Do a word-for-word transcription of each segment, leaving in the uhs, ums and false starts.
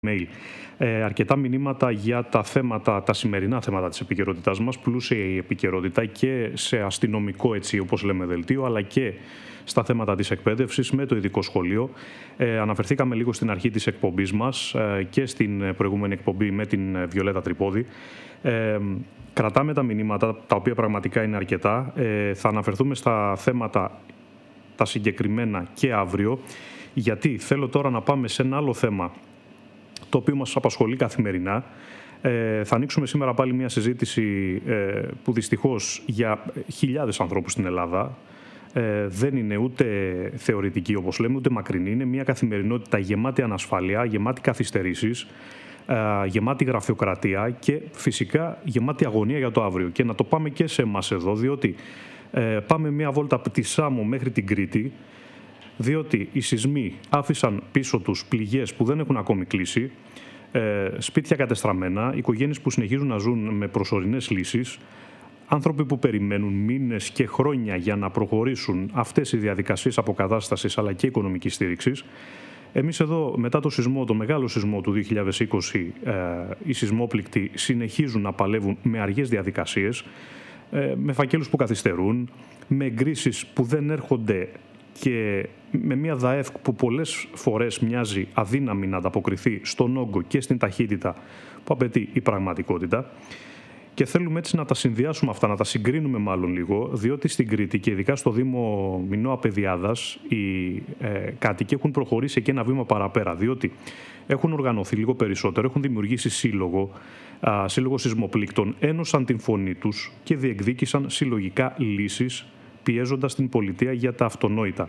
mail. Ε, αρκετά μηνύματα για τα θέματα, τα σημερινά θέματα της επικαιρότητάς μας, πλούσια η επικαιρότητα και σε αστυνομικό, έτσι όπως λέμε, δελτίο, αλλά και στα θέματα της εκπαίδευσης με το ειδικό σχολείο. Ε, αναφερθήκαμε λίγο στην αρχή της εκπομπής μας ε, και στην προηγούμενη εκπομπή με την Βιολέτα Τρυπόδη. Ε, κρατάμε τα μηνύματα, τα οποία πραγματικά είναι αρκετά. Ε, θα αναφερθούμε στα θέματα τα συγκεκριμένα και αύριο, γιατί θέλω τώρα να πάμε σε ένα άλλο θέμα το οποίο μας απασχολεί καθημερινά. Ε, θα ανοίξουμε σήμερα πάλι μια συζήτηση ε, που δυστυχώς για χιλιάδες ανθρώπους στην Ελλάδα ε, δεν είναι ούτε θεωρητική, όπως λέμε, ούτε μακρινή. Είναι μια καθημερινότητα γεμάτη ανασφάλεια, γεμάτη καθυστερήσεις, ε, γεμάτη γραφειοκρατία και φυσικά γεμάτη αγωνία για το αύριο. Και να το πάμε και σε εμάς εδώ, διότι ε, πάμε μια βόλτα από τη Σάμο μέχρι την Κρήτη, διότι οι σεισμοί άφησαν πίσω τους πληγές που δεν έχουν ακόμη κλείσει, ε, σπίτια κατεστραμμένα, οικογένειες που συνεχίζουν να ζουν με προσωρινές λύσεις, άνθρωποι που περιμένουν μήνες και χρόνια για να προχωρήσουν αυτές οι διαδικασίες αποκατάστασης αλλά και οικονομικής στήριξης. Εμείς εδώ, μετά το σεισμό, το μεγάλο σεισμό του δύο χιλιάδες είκοσι, ε, οι σεισμόπληκτοι συνεχίζουν να παλεύουν με αργές διαδικασίες, ε, με φακέλους που καθυστερούν, με εγκρίσεις που δεν έρχονται και με μια ΔΑΕΦ που πολλές φορές μοιάζει αδύναμη να ανταποκριθεί στον όγκο και στην ταχύτητα που απαιτεί η πραγματικότητα. Και θέλουμε έτσι να τα συνδυάσουμε αυτά, να τα συγκρίνουμε μάλλον λίγο, διότι στην Κρήτη και ειδικά στο Δήμο Μινώα Παιδιάδας οι ε, κάτοικοι έχουν προχωρήσει και ένα βήμα παραπέρα, διότι έχουν οργανωθεί λίγο περισσότερο, έχουν δημιουργήσει σύλλογο, α, σύλλογο σεισμοπλήκτων, ένωσαν την φωνή τους και διεκδίκησαν συλλογικά λύσεις, πιέζοντας την πολιτεία για τα αυτονόητα.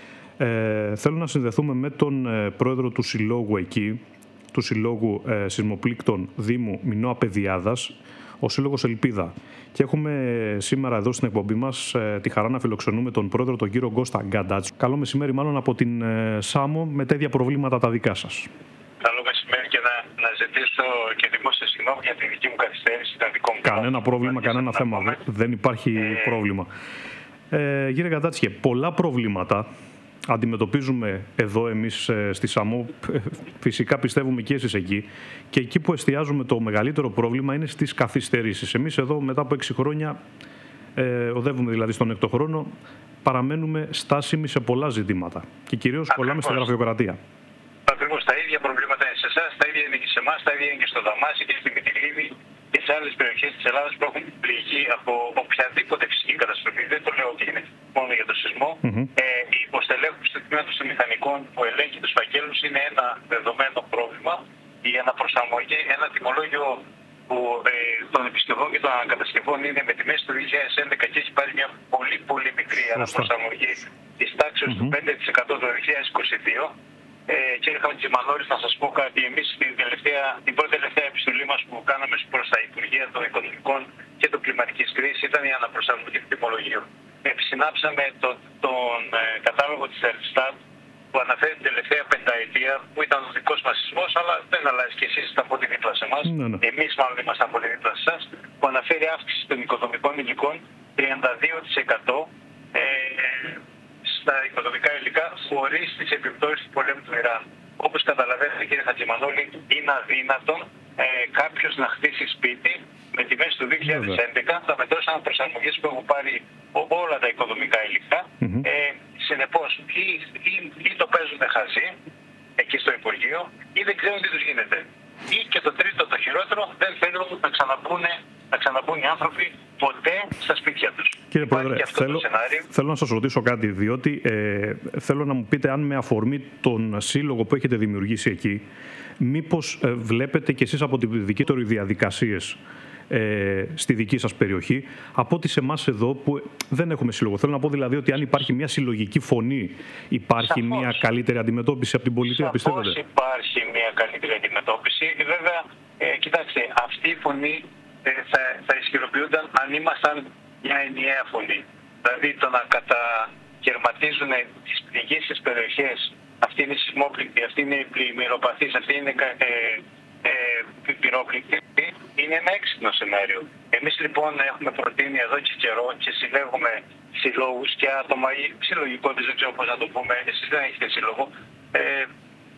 Ε, θέλω να συνδεθούμε με τον ε, πρόεδρο του συλλόγου εκεί, του Συλλόγου ε, Σεισμοπλήκτων Δήμου Μινώα Παιδιάδας, ο Σύλλογος Ελπίδα. Και έχουμε σήμερα εδώ στην εκπομπή μας ε, τη χαρά να φιλοξενούμε τον πρόεδρο, τον κύριο Κώστα Γκαντάτσιο. Καλό μεσημέρι, μάλλον από την ε, Σάμο, με τέτοια προβλήματα τα δικά σας. Καλό μεσημέρι και να, να ζητήσω και δημόσια συγγνώμη για τη δική μου καθυστέρηση. Δικό μου κανένα πρόβλημα, κανένα θέμα. Πούμε. Δεν υπάρχει ε... πρόβλημα. Ε, κύριε Γκαντάτσιο, πολλά προβλήματα αντιμετωπίζουμε εδώ εμείς ε, στη Σάμο, φυσικά πιστεύουμε και εσείς εκεί, και εκεί που εστιάζουμε το μεγαλύτερο πρόβλημα είναι στις καθυστερήσεις. Εμείς εδώ μετά από έξι χρόνια, ε, οδεύουμε δηλαδή στον έκτο χρόνο, παραμένουμε στάσιμοι σε πολλά ζητήματα και κυρίως κολλάμε στη γραφειοκρατία. Ακριβώς, τα ίδια προβλήματα είναι σε εσάς, τα ίδια είναι και σε εμάς, τα ίδια είναι και στο Δαμάσι και στη Μυτιλήνη και σε άλλες περιοχές της Ελλάδας που έχουν πληγεί από οποιαδήποτε φυσική καταστροφή. Δεν το λέω ότι είναι μόνο για το σεισμό. Mm-hmm. Ε, η υποστελέχωση του τμήματος των μηχανικών που ελέγχει τους φακέλους είναι ένα δεδομένο πρόβλημα. Η αναπροσαρμογή, ένα τιμολόγιο που ε, των επισκευών και των ανακατασκευών είναι με τη μέση του δύο χιλιάδες έντεκα και έχει πάρει μια πολύ πολύ μικρή αναπροσαρμογή της τάξης mm-hmm. του πέντε τοις εκατό το δύο χιλιάδες είκοσι δύο. Ε, κύριε Χατζημανόλης, να σας πω κάτι. Εμείς την, τελευταία, την πρώτη τελευταία επιστολή μας που κάναμε προς τα Υπουργεία των Οικονομικών και των Κλιματικής Κρίσης ήταν η αναπροσαρμογή του τιμολογίου. Επισυνάψαμε το, τον ε, κατάλογο της Ελστάτ που αναφέρει την τελευταία πενταετία που ήταν ο δικός μας σεισμός, αλλά δεν αλλάζει και εσείς ήταν πολύ δίπλα σε εμάς. Ναι, ναι. Εμείς μάλλον ήμασταν πολύ δίπλα σε εσάς, που αναφέρει αύξηση των οικοδομικών υλικών τριάντα δύο τοις εκατό ε, στα οικοδομικά υλικά χωρίς τις επιπτώσεις του πολέμου του Ιράν. Όπως καταλαβαίνετε, κύριε Χατζημανόλη, είναι αδύνατον ε, κάποιος να χτίσει σπίτι με τη μέση του δύο χιλιάδες έντεκα. Θα μετρώσαν προσαρμογές που έχουν πάρει όλα τα οικοδομικά υλικά. Mm-hmm. Ε, συνεπώς, ή, ή, ή το παίζουν χαζί εκεί στο Υπουργείο, ή δεν ξέρουν τι τους γίνεται. Ή και το τρίτο, το χειρότερο, δεν θέλουν να ξαναμπούν, να ξαναμπούν οι άνθρωποι ποτέ στα σπίτια τους. Κύριε Πρόεδρε, θέλω, θέλω να σας ρωτήσω κάτι, διότι ε, θέλω να μου πείτε αν με αφορμή τον σύλλογο που έχετε δημιουργήσει εκεί, μήπως ε, βλέπετε κι εσείς από τη δική του διαδικασίες ε, στη δική σας περιοχή, από ότι σε εμάς εδώ που δεν έχουμε σύλλογο. Θέλω να πω δηλαδή ότι αν υπάρχει μια συλλογική φωνή, υπάρχει Σαφώς. μια καλύτερη αντιμετώπιση από την πολιτεία, Σαφώς πιστεύετε? Υπάρχει μια καλύτερη αντιμετώπιση. Βέβαια, ε, κοιτάξτε, αυτή η φωνή ε, θα, θα ισχυροποιούνταν αν ήμασταν μια ενιαία φωνή. Δηλαδή το να κατακαιρματίζουν τις πληγείς στις περιοχές, αυτή είναι η σεισμόπληκτη, αυτή είναι η πλημμυροπαθής, αυτή είναι ε, ε, πυρόπληκτη, είναι ένα έξυπνο σενάριο. Εμείς λοιπόν έχουμε προτείνει εδώ και καιρό και συλλέγουμε συλλόγους και άτομα ή συλλογικότητες, δεν ξέρω πώς να το πούμε, εσείς δεν έχετε σύλλογο, ε,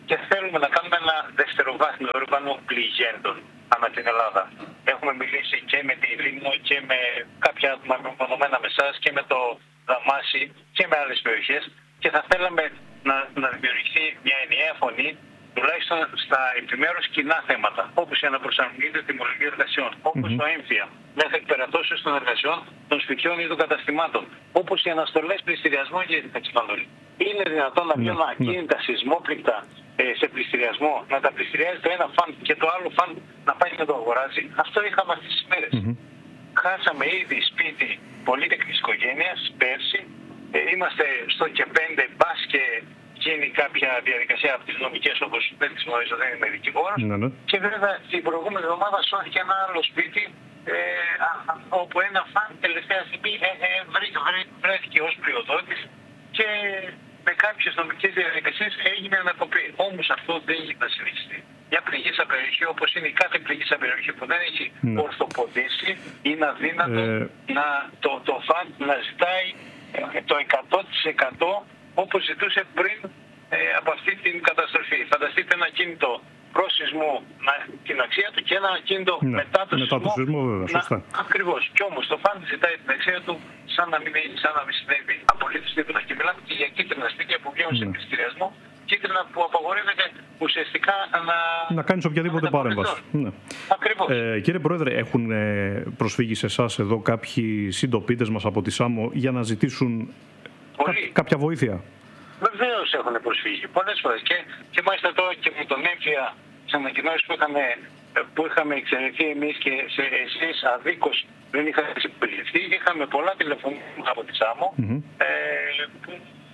και θέλουμε να κάνουμε ένα δευτεροβάθμιο όργανο πληγέντων ανά την Ελλάδα. Έχουμε μιλήσει και με τη Λίμνο και με κάποια άτομα μεμονωμένα με εσάς και με το Δαμάσι και με άλλες περιοχές και θα θέλαμε να, να δημιουργηθεί μια ενιαία φωνή τουλάχιστον στα επιμέρους κοινά θέματα, όπως η αναπροσαρμογή του τιμολογίου εργασιών, όπως mm-hmm. το έμφυα, μέχρι εκπαρατώσεως των εργασιών των σπιτιών ή των καταστημάτων, όπως οι αναστολές πληστηριασμών για την Χατζημανόλη. Είναι δυνατόν να βγαίνουν mm-hmm. ακίνητα σεισμόπληκτα ε, σε πληστηριασμό, να τα πληστηριάζει το ένα φαν και το άλλο φαν να πάει να το αγοράζει? Αυτό είχαμε αυτές τις μέρες. Mm-hmm. Χάσαμε ήδη σπίτι πολύτεκνης οικογένειας πέρσι. Ε, είμαστε στο και πέντε μπας και γίνει κάποια διαδικασία από τις νομικές, όπως δεν τις γνωρίζω, δεν είμαι δικηγόρος. Ναι, ναι. Και βέβαια την προηγούμενη εβδομάδα σώθηκε ένα άλλο σπίτι ε, α, όπου ένα φαν τελευταία στιγμή ε, ε, βρέ, βρέ, βρέθηκε ως πλειοδότης και με κάποιες νομικές διαδικασίες έγινε ανακοπή. Όμως αυτό δεν έχει να συνεχιστεί. Μια πληγήσα περιοχή όπως είναι η κάθε πληγήσα περιοχή που δεν έχει ναι. ορθοποδήσει, είναι αδύνατο ε... να, το, το φαν να ζητάει ε, το εκατό τοις εκατό όπως ζητούσε πριν ε, από αυτή την καταστροφή. Φανταστείτε ένα κίνητο προς σεισμό την αξία του και ένα κίνητο ναι, μετά το μετά σεισμό. Το σεισμό βέβαια, σωστά. Να, ακριβώς. Κι όμως το φαν ζητάει την αξία του σαν να μην, σαν να μην συνέβη απολύτως τίποτα. Και μιλάμε και για κίτρινα σπίτια που βγαίνουν ναι. σε πληστηριασμό, κίτρινα που απαγορεύεται ουσιαστικά να... Να κάνεις οποιαδήποτε παρέμβαση. Ναι. Ακριβώς. Ε, κύριε Πρόεδρε, έχουν προσφύγει σε εσάς εδώ κάποιοι συντοπίτες μας από τη Σάμο για να ζητήσουν Κά, κάποια βοήθεια? Βεβαίως έχουν προσφύγει πολλές φορές και, και μάλιστα τώρα και με τον έμφυα στις ανακοινώσεις που, που είχαμε εξαιρεθεί εμείς και σε, εσείς αδίκως δεν είχατε συμπεριληφθεί. Είχαμε πολλά τηλεφωνήματα από τη Σάμο mm-hmm. ε, που,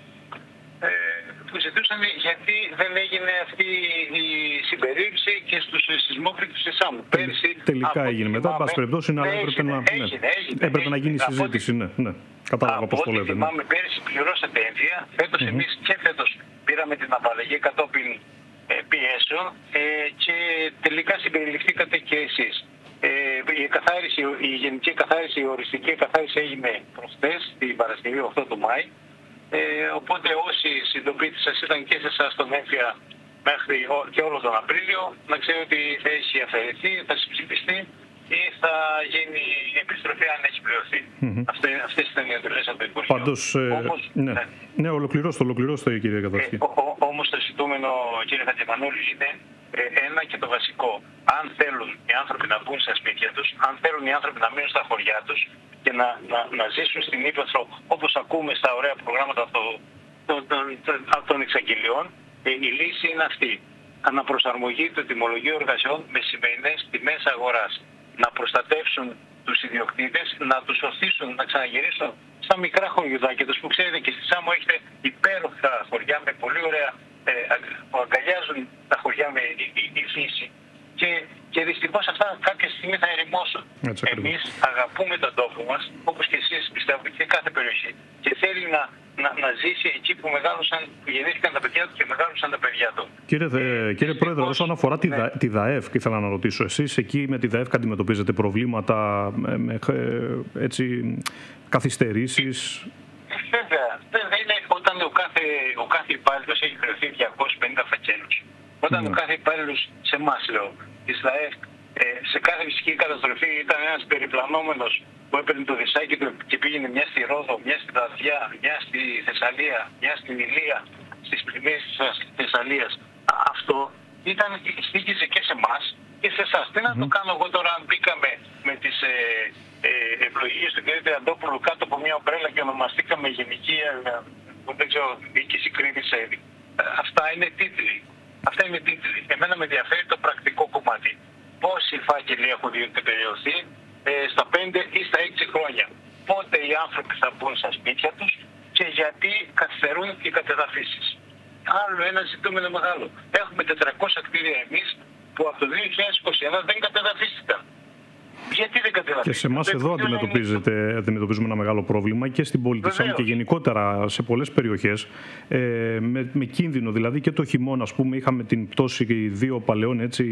ε, που ζητούσαν γιατί δεν έγινε αυτή η συμπερίληψη και στους σεισμόπληκτους της Σάμου. Πέρυσι, τελικά έγινε μετά, πάση περιπτώσει, αλλά έπρεπε να, έγινε, έγινε, έγινε, έπρεπε έγινε, να γίνει συζήτηση. Ναι, ναι. Κατάλαβα πώς το λέτε. Θυμάμαι, πέρυσι πληρώσατε έμφυα, φέτος mm-hmm. εμείς και φέτος πήραμε την απαλλαγή κατόπιν ε, πιέσεων ε, και τελικά συμπεριληφθήκατε και εσείς. Ε, η, καθάριση, η γενική καθάριση, η οριστική καθάριση έγινε προχτές, την Παρασκευή οκτώ του Μάη. Ε, οπότε όσοι συντοπίτες σας ήταν και σε εσάς τον έμφυα μέχρι και όλο τον Απρίλιο, να ξέρετε ότι θα έχει αφαιρεθεί, θα συμψηφιστεί ή θα γίνει η επιστροφή αν έχει πληρωθεί. Mm-hmm. Αυτές, αυτές ήταν οι εντολές από το Υπουργείο. Πάντως, ε, όμως, ναι, ναι. ναι ολοκληρώστε, ολοκληρώστε κύριε Καταρχή. Ε, όμως το ζητούμενο κύριε Χατζημανόλη είναι ε, ένα και το βασικό. Αν θέλουν οι άνθρωποι να μπουν στα σπίτια τους, αν θέλουν οι άνθρωποι να μείνουν στα χωριά τους και να, να, να ζήσουν στην ύπαιθρο όπως ακούμε στα ωραία προγράμματα των, των, των, των, των εξαγγελιών, ε, η λύση είναι αυτή. Αναπροσαρμογή του τιμολογίου εργασιών με σημερινές τιμές αγοράς. Να προστατεύσουν τους ιδιοκτήτες, να τους οθήσουν να ξαναγυρίσουν στα μικρά χωριουδάκια τους που ξέρετε και στη Σάμο έχετε υπέροχα χωριά με πολύ ωραία ε, που αγκαλιάζουν τα χωριά με η, η, η φύση και, και δυστυχώς αυτά κάποια στιγμή θα ερημώσουν. Εμείς αγαπούμε τον τόπο μας όπως και εσείς πιστεύω και κάθε περιοχή και θέλει να Να, να ζήσει εκεί που μεγάλωσαν, που γεννήθηκαν τα παιδιά του και μεγάλωσαν τα παιδιά του. Κύριε, ε, κύριε Πρόεδρε, όσον αφορά τη, ναι. τη ΔΑΕΦ, και ήθελα να ρωτήσω, εσείς εκεί με τη ΔΑΕΦ αντιμετωπίζετε προβλήματα, με, με έτσι, καθυστερήσεις? Βέβαια, βέβαια είναι όταν ο κάθε, ο κάθε υπάλληλος έχει χρεωθεί διακόσιους πενήντα φακέλους. Όταν ναι. ο κάθε υπάλληλος, σε εμάς λέω, της ΔΑΕΦ, ε, σε κάθε φυσική καταστροφή ήταν ένας περιπλανόμενος που έπαιρνε το δισάκι του και πήγαινε μια στη Ρόδο, μια στη Δαδιά, μια στη Θεσσαλία, μια στην Ηλία, στις πλημμύρες της Θεσσαλίας. Αυτό ήταν, στήκιζε και σε εμάς και σε εσάς. Τι να το κάνω εγώ τώρα αν μπήκαμε με τις ε, ε, ευλογίες του κ. Τριαντόπουλου κάτω από μια ομπρέλα και ονομαστήκαμε γενική, ε, που δεν ξέρω, διοίκηση Κρήτης. Ε, αυτά είναι τίτλοι. Αυτά είναι τίτλοι. Εμένα με ενδιαφέρει το πρακτικό κομμάτι. Πόσοι φάκελοι έχουν διεκπαιρεωθεί ε, στα πέντε ή στα έξι χρόνια. Πότε οι άνθρωποι θα μπουν στα σπίτια τους και γιατί καθυστερούν οι κατεδαφίσεις. Άλλο ένα ζητούμενο μεγάλο. Έχουμε τετρακόσια κτίρια εμείς που από το δύο χιλιάδες είκοσι ένα δεν κατεδαφίστηκαν. Γιατί δεν κατεδαφίστηκαν? Και σε εμάς εδώ αντιμετωπίζετε, αντιμετωπίζουμε ένα μεγάλο πρόβλημα και στην πόλη της Σάμου και γενικότερα σε πολλές περιοχές ε, με, με κίνδυνο. Δηλαδή και το χειμώνα, ας πούμε, είχαμε την πτώση δύο παλαιών έτσι,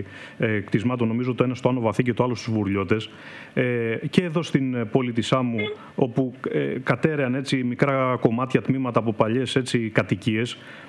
ε, κτισμάτων, νομίζω το ένα στο Άνω Βαθύ και το άλλο στους Βουρλιώτες. Ε, και εδώ στην πόλη της Σάμου, όπου ε, κατέρεαν έτσι, μικρά κομμάτια, τμήματα από παλιές έτσι, κατοικίες.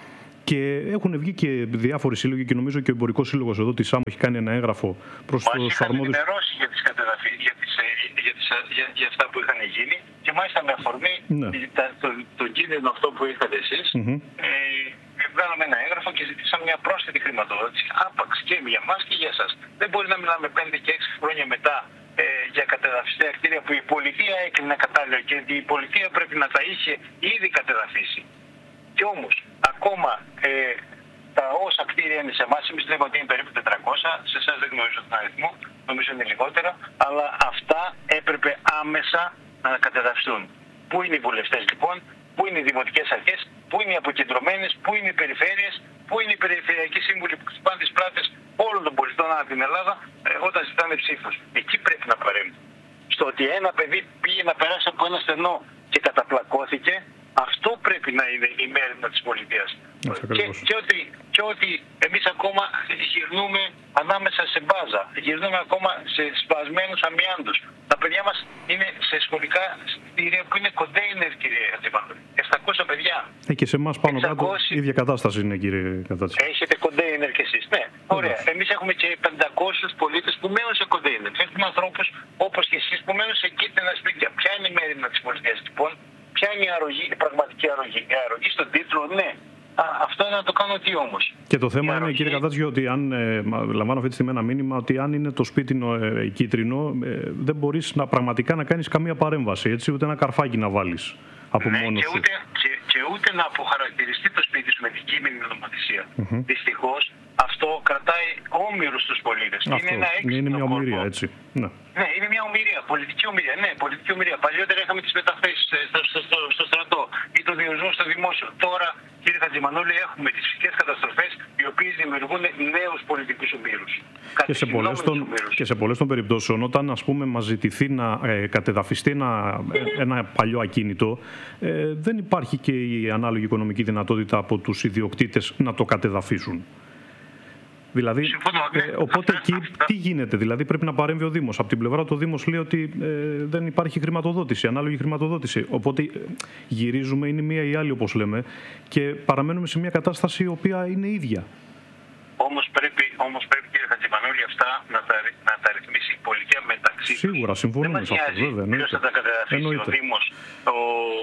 Και έχουν βγει και διάφοροι σύλλογοι και νομίζω και ο Εμπορικός Σύλλογος εδώ της ΣΑΜ έχει κάνει ένα έγγραφο προς τους αρμόδιους. Μας είχαν ενημερώσει για τις κατεδαφίες, για, τις, για, τις, για, για αυτά που είχαν γίνει και μάλιστα με αφορμή ναι. τον το, το κίνδυνο αυτό που είχατε εσείς, mm-hmm. ε, βγάλαμε ένα έγγραφο και ζητήσαμε μια πρόσθετη χρηματοδότηση, άπαξ και για εμάς και για εσάς. Δεν μπορεί να μιλάμε πέντε και έξι χρόνια μετά ε, για κατεδαφιστέα κτίρια που η πολιτεία έκρινε κατάλληλα και η πολιτεία πρέπει να τα είχε ήδη κατεδαφίσει. Και όμως, ακόμα ε, τα όσα κτίρια είναι σε εμάς, εμείς λέμε ότι είναι περίπου τετρακόσια, σε εσάς δεν γνωρίζω τον αριθμό, νομίζω είναι λιγότερα, αλλά αυτά έπρεπε άμεσα να κατεδαφιστούν. Πού είναι οι βουλευτές λοιπόν, πού είναι οι δημοτικές αρχές, πού είναι οι αποκεντρωμένες, πού είναι οι περιφέρειες, πού είναι οι περιφερειακοί σύμβουλοι που χτυπάνε τις πλάτες όλων των πολιτών από την Ελλάδα ε, όταν ζητάνε ψήφους. Εκεί πρέπει να παρέμβουν. Στο ότι ένα παιδί πήγε να περάσει από ένα στενό και καταπλακώθηκε, αυτό πρέπει να είναι η μέρημνα της πολιτείας. Και, και, ότι, και ότι εμείς ακόμα γυρνούμε ανάμεσα σε μπάζα, γυρνούμε ακόμα σε σπασμένους αμοιάντους. Τα παιδιά μας είναι σε σχολικά κτίρια που είναι κοντέινερ, κύριε Χατζημανόλη. επτακόσια παιδιά. Ε, και σε εμάς πάνω κάτω η ίδια κατάσταση είναι, κύριε Κατάτση. Έχετε κοντέινερ κι εσείς, ναι. Ωραία. Εμείς έχουμε και πεντακόσιους πολίτες που μένουν σε κοντέινερ. Έχουμε ανθρώπους όπως και εσείς που μένουν σε κίτρινα σπίτια. Ποια είναι η μέρημνα της πολιτείας λοιπόν? Ποια είναι η αρρωγή, η πραγματική αρρωγή? Η αρρωγή στον τίτλο, ναι. Α, αυτό είναι να το κάνω τι όμως? Και το θέμα αρρωγή... είναι, κύριε Κατάτση, ότι αν ε, λαμβάνω αυτή τη στιγμή ένα μήνυμα ότι αν είναι το σπίτι ε, κίτρινο, ε, δεν μπορείς να, πραγματικά να κάνεις καμία παρέμβαση, έτσι, ούτε ένα καρφάκι να βάλεις από ναι, μόνος και σου. Ούτε, και, και ούτε να αποχαρακτηριστεί το σπίτι σου με την κείμενη νομοθεσία. Mm-hmm. Δυστυχώς αυτό κρατάει όμοιρους στους πολίτες. Αυτό, είναι ένα έξυπνο είναι μια ομοιρία, κόρπο. έτσι. Ναι. Ναι, είναι μια ομοιρία, πολιτική ομοιρία. Ναι, πολιτική ομοιρία. Παλιότερα είχαμε τις μεταθέσεις στο, στο, στο, στο στρατό ή το διορισμό στο δημόσιο. Τώρα, κύριε Χατζημανόλη, έχουμε τις φυσικές καταστροφές οι οποίες δημιουργούν νέους πολιτικούς ομήρους. Και σε, πολλές των, και σε πολλές των περιπτώσεων, όταν ας πούμε μας ζητηθεί να ε, κατεδαφιστεί ένα, ε, ένα παλιό ακίνητο, ε, δεν υπάρχει και η ανάλογη οικονομική δυνατότητα από τους ιδιοκτήτες να το κατεδαφίσουν. Δηλαδή, ε, οπότε εκεί τι γίνεται? Δηλαδή πρέπει να παρέμβει ο Δήμος. Από την πλευρά του ο Δήμος λέει ότι ε, δεν υπάρχει χρηματοδότηση, ανάλογη χρηματοδότηση. Οπότε ε, γυρίζουμε, είναι μία ή άλλη όπως λέμε, και παραμένουμε σε μια κατάσταση η οποία είναι ίδια. Όμως πρέπει, όμως πρέπει κύριε Χατζημανόλη, αυτά να τα, να τα ρυθμίσει η πολιτεία μεταξύ τους. Σίγουρα, συμφωνούμε σε αυτό, βέβαια. Ποιος θα τα κατεδαφίσει, ο Δήμος, ο...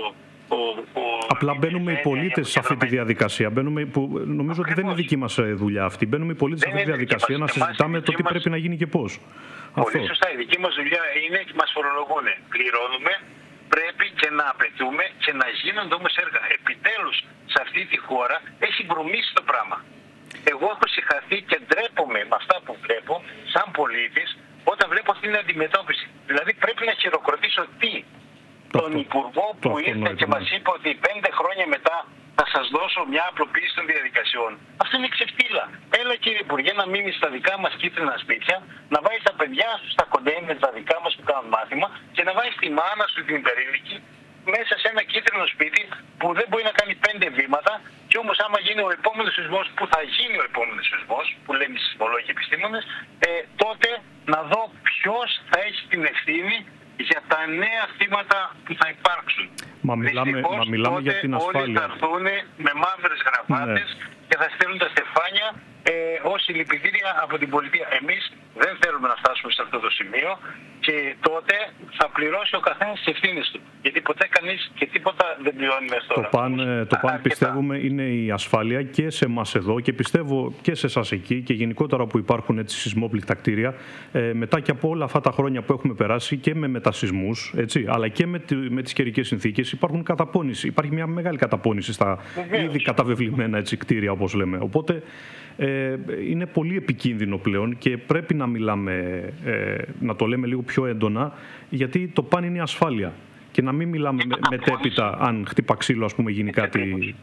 Ο, ο, Απλά μπαίνουμε οι πολίτες σε αυτή τη διαδικασία. Μπαίνουμε, που νομίζω Ακριβώς. ότι δεν είναι δική μας δουλειά αυτή. Μπαίνουμε οι πολίτες σε αυτή τη διαδικασία να συζητάμε το τι μας... πρέπει να γίνει και πώς. Πολύ αυτό. Σωστά. Η δική μας δουλειά είναι και μας φορολογούν. Πληρώνουμε, πρέπει και να απαιτούμε και να γίνονται όμως έργα. Επιτέλους σε αυτή τη χώρα έχει μπρομίσει το πράγμα. Εγώ έχω συγχαθεί και ντρέπομαι με αυτά που βλέπω σαν πολίτης όταν βλέπω αυτή την αντιμετώπιση. Δηλαδή πρέπει να χειροκροτήσω τι? Τον Υπουργό που το ήρθε και μας είπε ότι πέντε χρόνια μετά θα σας δώσω μια απλοποίηση των διαδικασιών. Αυτό είναι ξεφτύλα. Έλα κύριε Υπουργέ να μείνει στα δικά μας κίτρινα σπίτια, να βάζει τα παιδιά σου στα κοντέινερ τα δικά μας που κάνουν μάθημα και να βάζει τη μάνα σου την υπερήλικη μέσα σε ένα κίτρινο σπίτι που δεν μπορεί να κάνει πέντε βήματα και όμως άμα γίνει ο επόμενος σεισμός, που θα γίνει ο επόμενος σεισμός, που λένε οι σεισμολόγοι και επιστήμονες, ε, τότε να δω ποιος θα έχει την ευθύνη για τα νέα θύματα που θα υπάρξουν. Μα μιλάμε, Δυστυχώς, μα μιλάμε για την ασφάλεια. Όλοι θα έρθουν με μαύρες γραβάτες ναι. και θα στέλνουν τα στεφάνια ε, ως συλληπιτήρια από την πολιτεία. Εμείς δεν θέλουμε να φτάσουμε σε αυτό το σημείο και τότε θα πληρώσει ο καθένας τις ευθύνες του. Γιατί ποτέ κανείς και τίποτα δεν πληρώνει μέσα τώρα. Το παν, το παν πιστεύουμε είναι η ασφάλεια και σε εμάς εδώ και πιστεύω και σε εσάς εκεί και γενικότερα που υπάρχουν έτσι σεισμόπληκτα κτίρια ε, μετά και από όλα αυτά τα χρόνια που έχουμε περάσει και με μετασεισμούς έτσι, αλλά και με, με τις καιρικές συνθήκες υπάρχουν καταπώνηση. Υπάρχει μια μεγάλη καταπώνηση στα Βεβαίως. ήδη καταβεβλημένα έτσι, κτίρια όπως λέμε. Οπότε ε, είναι πολύ επικίνδυνο πλέον και πρέπει να μιλάμε, ε, να το λέμε λίγο πιο έντονα γιατί το παν είναι η ασφάλεια. Και να μην μιλάμε με, μετέπειτα αν χτύπα ξύλο, ας πούμε, γίνει κάτι.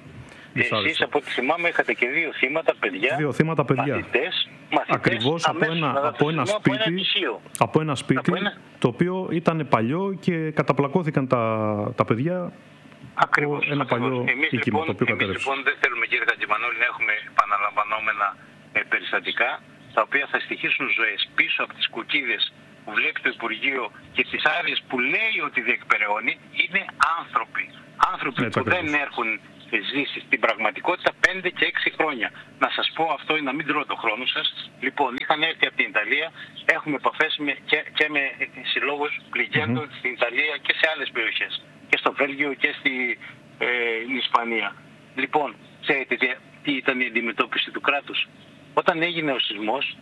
Εσείς από ό,τι θυμάμαι είχατε και δύο θύματα παιδιά. Δύο θύματα παιδιά. Μαθητές, μαθητές ακριβώς από ένα, από ένα σπίτι, από ένα, από ένα σπίτι από ένα... το οποίο ήταν παλιό και καταπλακώθηκαν τα, τα παιδιά. Ακριβώς. Ένα παλιό εμείς, οίκημα λοιπόν, το οποίο εμείς λοιπόν δεν θέλουμε κύριε Χατζημανόλη να έχουμε επαναλαμβανόμενα ε, περιστατικά τα οποία θα στοιχήσουν ζωές πίσω από τις κουκίδες που βλέπει το Υπουργείο και τις άδειες που λέει ότι διεκπεραιώνει. Είναι άνθρωποι. Άνθρωποι Έτσι, που ακριβώς. δεν έχουν ζήσει στην πραγματικότητα πέντε και έξι χρόνια. Να σας πω αυτό, να μην τρώω το χρόνο σας. Λοιπόν, είχαν έρθει από την Ιταλία, έχουμε επαφές με, και, και με συλλόγους πληγέντων mm-hmm. στην Ιταλία και σε άλλες περιοχές. Και στο Βέλγιο και στη ε, Ισπανία. Λοιπόν, ξέρετε τι ήταν η αντιμετώπιση του κράτους? Όταν έγινε ο σεισμός,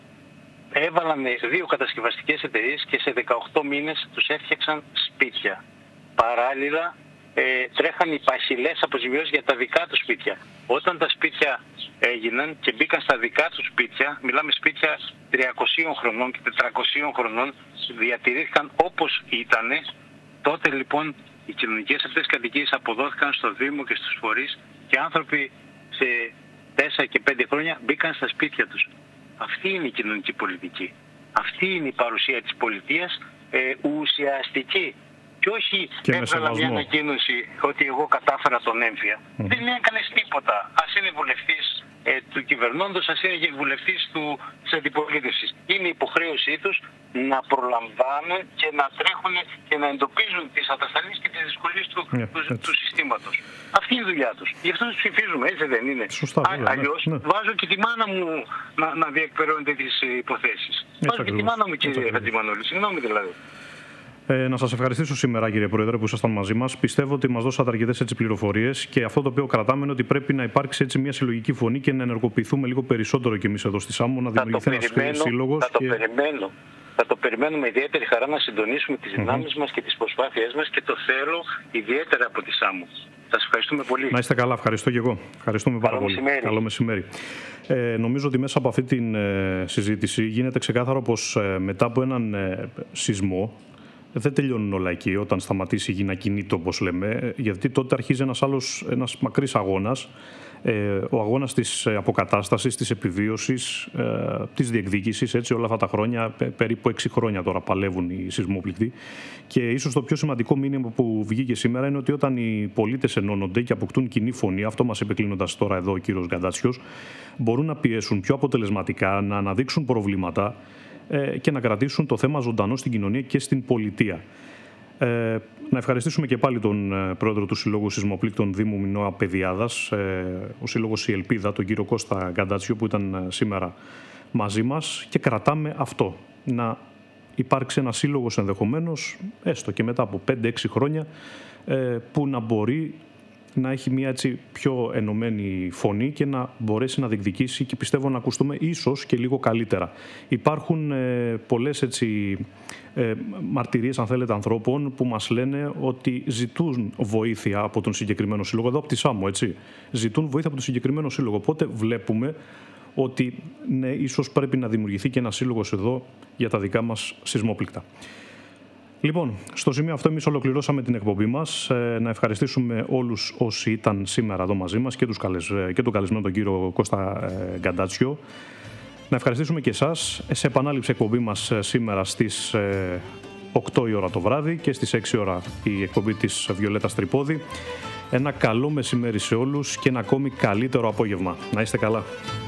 έβαλαν δύο κατασκευαστικές εταιρείες και σε δεκαοκτώ μήνες τους έφτιαξαν σπίτια. Παράλληλα, ε, τρέχαν οι παχυλές αποζημιώσεις για τα δικά τους σπίτια. Όταν τα σπίτια έγιναν και μπήκαν στα δικά τους σπίτια, μιλάμε σπίτια τριακοσίων χρονών και τετρακοσίων χρονών, διατηρήθηκαν όπως ήτανε, τότε λοιπόν οι κοινωνικές αυτές κατοικίες αποδόθηκαν στο Δήμο και στους φορείς και άνθρωποι σε τέσσερα και πέντε χρόνια μπήκαν στα σπίτια τους. Αυτή είναι η κοινωνική πολιτική. Αυτή είναι η παρουσία της πολιτείας ε, ουσιαστική. Και όχι έβγαλα μια ανακοίνωση ότι εγώ κατάφερα τον έμφυα. Mm. Δεν έκανες τίποτα. Ας είναι βουλευτής ε, του κυβερνώντος, ας είναι βουλευτής του, της αντιπολίτευσης. Είναι υποχρέωσή τους να προλαμβάνουν και να τρέχουν και να εντοπίζουν τις ατασταλείς και τις δυσκολίες του, yeah, του, του συστήματος. Αυτή είναι η δουλειά τους. Γι' αυτό τους ψηφίζουμε, έτσι δεν είναι? Σωστά, Α, αλλιώς ναι. βάζω και τη μάνα μου να, να διεκπαιρώνεται τις υποθέσεις. Έτσι βάζω ακριβώς. Και τη μάνα μου, κύριε Χατζημανόλη. Συγγνώμη δηλαδή. Ε, να σας ευχαριστήσω σήμερα, κύριε Πρόεδρε, που ήσασταν μαζί μας. Πιστεύω ότι μας δώσατε αρκετές πληροφορίες και αυτό το οποίο κρατάμε είναι ότι πρέπει να υπάρξει έτσι μια συλλογική φωνή και να ενεργοποιηθούμε λίγο περισσότερο κι εμείς εδώ στη Σάμμο, να δημιουργηθεί ένας σύλλογος. Θα το και... περιμένω. Θα το περιμένουμε με ιδιαίτερη χαρά να συντονίσουμε τις δυνάμεις mm-hmm. μας και τις προσπάθειές μας και το θέλω ιδιαίτερα από τη Σάμμο. Σας ευχαριστούμε πολύ. Να είστε καλά, ευχαριστώ και εγώ. Ευχαριστούμε πάρα Καλό πολύ. Μεσημέρι. Καλό μεσημέρι. Ε, νομίζω ότι μέσα από αυτή τη ε, συζήτηση γίνεται ξεκάθαρο πως ε, μετά από έναν ε, σεισμό δεν τελειώνουν όλα εκεί όταν σταματήσει η γη να κινείται, όπως λέμε, γιατί τότε αρχίζει ένας άλλος, ένας μακρύς αγώνας, ε, ο αγώνας της αποκατάστασης, της επιβίωσης, ε, της διεκδίκησης, έτσι όλα αυτά τα χρόνια, περίπου έξι χρόνια τώρα παλεύουν οι σεισμόπληκτοι και ίσως το πιο σημαντικό μήνυμα που βγήκε σήμερα είναι ότι όταν οι πολίτες ενώνονται και αποκτούν κοινή φωνή, αυτό μας επεκλείνοντας τώρα εδώ ο κύριος Γκαντάτσιος, μπορούν να πιέσουν πιο αποτελεσματικά, να αναδείξουν προβλήματα και να κρατήσουν το θέμα ζωντανό στην κοινωνία και στην πολιτεία. Ε, να ευχαριστήσουμε και πάλι τον ε, πρόεδρο του Συλλόγου Σεισμοπλήκτων Δήμου Μινώα Παιδιάδας, ε, ο Σύλλογος Η Ελπίδα, τον κύριο Κώστα Γκαντάτσιο, που ήταν ε, σήμερα μαζί μας, και κρατάμε αυτό, να υπάρξει ένα σύλλογος ενδεχομένως, έστω και μετά από πέντε έξι χρόνια, ε, που να μπορεί να έχει μια έτσι πιο ενωμένη φωνή και να μπορέσει να διεκδικήσει και πιστεύω να ακουστούμε ίσως και λίγο καλύτερα. Υπάρχουν ε, πολλές έτσι, ε, μαρτυρίες, αν θέλετε, ανθρώπων που μας λένε ότι ζητούν βοήθεια από τον συγκεκριμένο σύλλογο, εδώ από τη Σάμμο, έτσι. Ζητούν βοήθεια από τον συγκεκριμένο σύλλογο. Οπότε βλέπουμε ότι ναι, ίσως πρέπει να δημιουργηθεί και ένα σύλλογος εδώ για τα δικά μας σεισμόπληκτα. Λοιπόν, στο σημείο αυτό εμείς ολοκληρώσαμε την εκπομπή μας. Ε, να ευχαριστήσουμε όλους όσοι ήταν σήμερα εδώ μαζί μας και, τους καλεσ... και τον καλεσμένο τον κύριο Κώστα ε, Γκαντάτσιο. Να ευχαριστήσουμε και εσάς. Σε επανάληψη εκπομπή μας σήμερα στις ε, οκτώ η ώρα το βράδυ και στις έξι ώρα η εκπομπή της Βιολέτας Τρυπόδη. Ένα καλό μεσημέρι σε όλους και ένα ακόμη καλύτερο απόγευμα. Να είστε καλά.